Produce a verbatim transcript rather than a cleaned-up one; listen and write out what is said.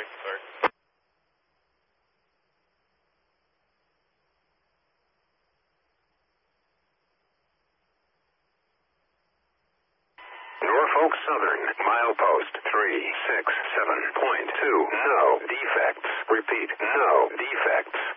six, sorry. Norfolk Southern, milepost three six seven point two. No defects. Repeat, no defects.